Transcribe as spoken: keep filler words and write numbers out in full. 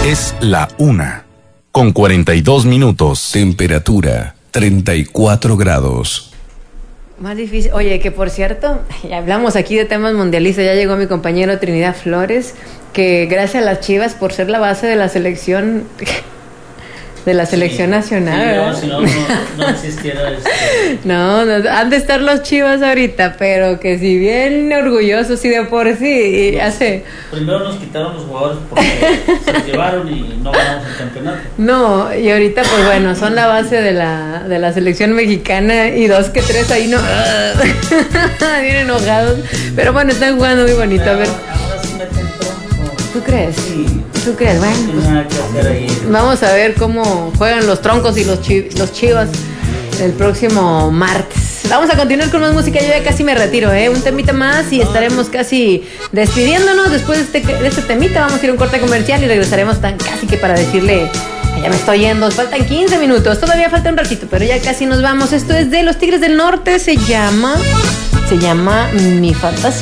Es la una, con cuarenta y dos minutos. Temperatura treinta y cuatro grados. Más difícil. Oye, que por cierto, ya hablamos aquí de temas mundialistas. Ya llegó mi compañero Trinidad Flores, que gracias a las Chivas por ser la base de la selección de la selección sí, nacional. Sí, no, si no, no, no existiera este... No, no, han de estar los Chivas ahorita, pero que si bien orgullosos y de por sí, y no, hace... Primero nos quitaron los jugadores porque se los llevaron y no ganamos el campeonato. No, y ahorita pues bueno, son la base de la, de la selección mexicana y dos que tres ahí no... bien enojados, pero bueno, están jugando muy bonito, Pero a ver. ahora sí meten tronco. ¿Tú crees? Sí. ¿Tú crees? Bueno, No hay pues, nada que hacer ahí. vamos a ver cómo juegan los troncos y los, chi- los Chivas el próximo martes. Vamos a continuar con más música. Yo ya casi me retiro, ¿eh? Un temita más y estaremos casi despidiéndonos. Después de este, de este temita vamos a ir a un corte comercial y regresaremos tan casi que para decirle, ya me estoy yendo, faltan quince minutos, todavía falta un ratito, pero ya casi nos vamos. Esto es de los Tigres del Norte, se llama, se llama Mi Fantasía.